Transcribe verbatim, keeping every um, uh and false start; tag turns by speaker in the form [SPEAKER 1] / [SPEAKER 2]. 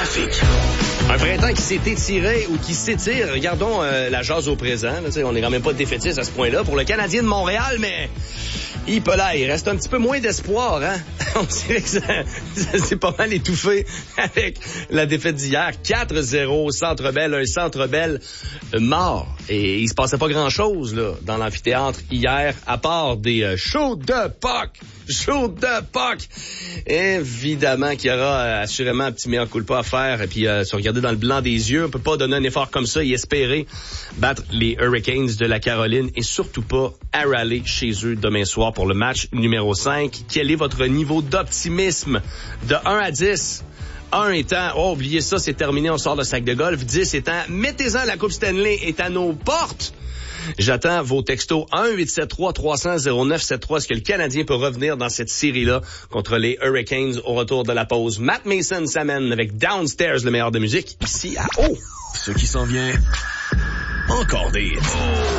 [SPEAKER 1] trafic.
[SPEAKER 2] Un printemps qui s'est étiré ou qui s'étire. Regardons euh, la jase au présent. Là, on n'est quand même pas défaitiste à ce point-là pour le Canadien de Montréal, mais il peut là, il reste un petit peu moins d'espoir. Hein? On dirait que ça, ça s'est pas mal étouffé avec la défaite d'hier. quatre zéro au Centre Bell, un Centre Bell mort. Et il se passait pas grand-chose là dans l'amphithéâtre hier, à part des euh, shows de puck. Show de puck. Évidemment qu'il y aura euh, assurément un petit meilleur coup de pas à faire et puis euh, se regarder dans le blanc des yeux. On peut pas donner un effort comme ça et espérer battre les Hurricanes de la Caroline et surtout pas à râler chez eux demain soir pour le match numéro cinq. Quel est votre niveau d'optimisme de un à dix? un étant, oh, oubliez ça, c'est terminé, on sort le sac de golf. dix étant, mettez-en, la Coupe Stanley est à nos portes. J'attends vos textos un huit sept trois trois zéro zéro zéro neuf sept trois. Est-ce que le Canadien peut revenir dans cette série-là contre les Hurricanes au retour de la pause? Matt Mason s'amène avec Downstairs, le meilleur de musique, ici à O.
[SPEAKER 1] Ce qui s'en vient, encore des hits.